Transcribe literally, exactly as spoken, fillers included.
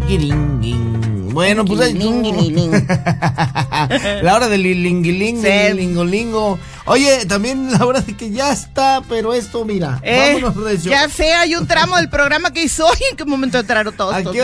Chiquiringuin. Bueno, pues ahí la hora del linguilingo, Sí. lingolingo. Oye, también la hora de que ya está, pero esto, mira, Eh, vámonos recio. ya sé, hay un tramo del programa que hizo hoy. ¿En qué momento entraron todos? ¿A todos? qué